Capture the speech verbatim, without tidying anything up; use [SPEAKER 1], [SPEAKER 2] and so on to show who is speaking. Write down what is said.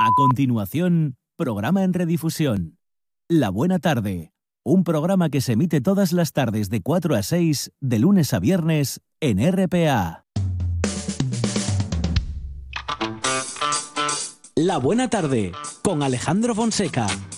[SPEAKER 1] A continuación, programa en redifusión. La Buena Tarde, un programa que se emite todas las tardes de cuatro a seis, de lunes a viernes, en R P A. La Buena Tarde, con Alejandro Fonseca.